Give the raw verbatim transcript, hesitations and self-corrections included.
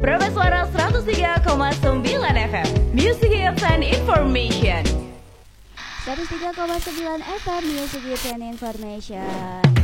Praba Suara seratus tiga koma sembilan F M, Music Hits and Information. seratus tiga koma sembilan F M Music Hits and Information.